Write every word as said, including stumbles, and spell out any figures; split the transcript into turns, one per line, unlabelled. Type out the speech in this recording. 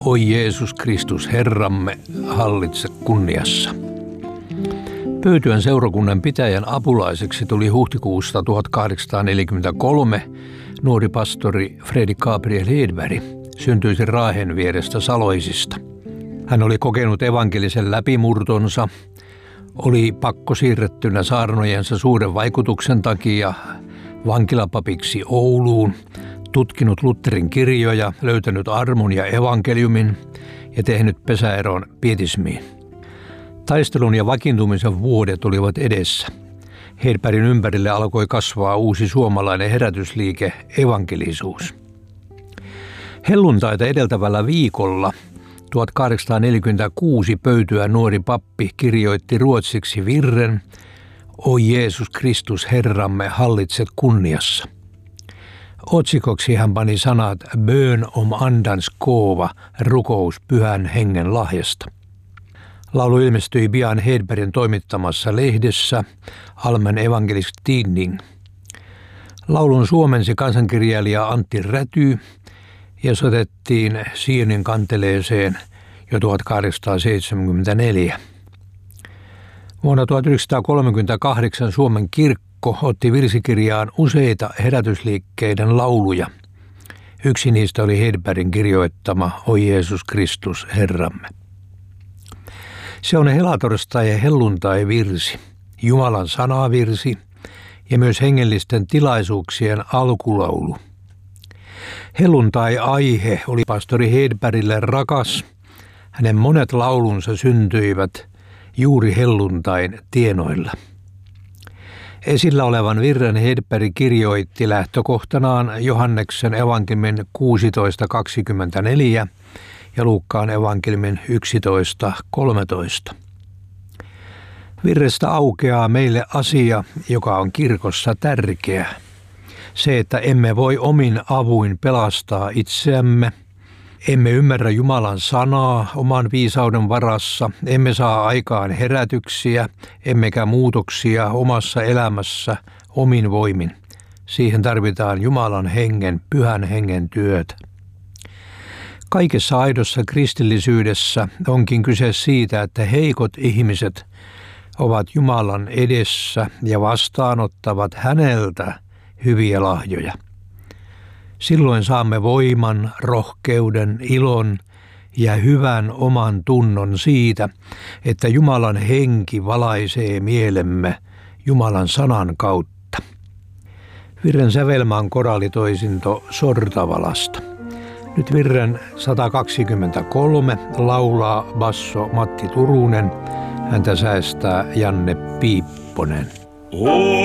Oi Jeesus Kristus, Herramme, hallitse kunniassa. Pöytyän seurakunnan pitäjän apulaiseksi tuli huhtikuusta tuhatkahdeksansataaneljäkymmentäkolme nuori pastori Fredrik Gabriel Hedberg, syntyisin Raahen vierestä Saloisista. Hän oli kokenut evankelisen läpimurtonsa, oli pakko siirrettynä saarnojensa suuren vaikutuksen takia vankilapapiksi Ouluun, tutkinut Lutherin kirjoja, löytänyt armon ja evankeliumin ja tehnyt pesäeron pietismiin. Taistelun ja vakiintumisen vuodet olivat edessä. Hedbergin ympärille alkoi kasvaa uusi suomalainen herätysliike, evankelisuus. Helluntaita edeltävällä viikolla tuhatkahdeksansataaneljäkymmentäkuusi Pöytyän nuori pappi kirjoitti ruotsiksi virren Oi Jeesus Kristus, Herramme, hallitset kunniassa. Otsikoksi hän pani sanat Bön om andans gåva, rukous pyhän hengen lahjasta. Laulu ilmestyi pian Hedbergin toimittamassa lehdessä Allmän Evangelisk Tidning. Laulun suomensi kansankirjailija Antti Räty ja soitettiin Sionin kanteleeseen jo tuhatkahdeksansataaseitsemänkymmentäneljä. Vuonna tuhatyhdeksänsataakolmekymmentäkahdeksan Suomen kirkko otti virsikirjaan useita herätysliikkeiden lauluja. Yksi niistä oli Hedbergin kirjoittama Oi Jeesus Kristus, Herramme. Se on helatorstai- ja helluntai-virsi, Jumalan sanavirsi ja myös hengellisten tilaisuuksien alkulaulu. Helluntai-aihe oli pastori Hedbergille rakas. Hänen monet laulunsa syntyivät juuri helluntain tienoilla. Esillä olevan virren Hedberg kirjoitti lähtökohtanaan Johanneksen evankeliumin kuusitoista kaksikymmentäneljä ja Luukkaan evankeliumin yksitoista kolmetoista. Virrestä aukeaa meille asia, joka on kirkossa tärkeä. Se, että emme voi omin avuin pelastaa itseämme, emme ymmärrä Jumalan sanaa oman viisauden varassa, emme saa aikaan herätyksiä, emmekä muutoksia omassa elämässä omin voimin. Siihen tarvitaan Jumalan hengen, pyhän hengen työtä. Kaikessa aidossa kristillisyydessä onkin kyse siitä, että heikot ihmiset ovat Jumalan edessä ja vastaanottavat häneltä hyviä lahjoja. Silloin saamme voiman, rohkeuden, ilon ja hyvän oman tunnon siitä, että Jumalan henki valaisee mielemme Jumalan sanan kautta. Virren sävelmä on koraalitoisinto Sortavalasta. Nyt virren sata kaksikymmentäkolme laulaa basso Matti Turunen, häntä säestää Janne Piipponen.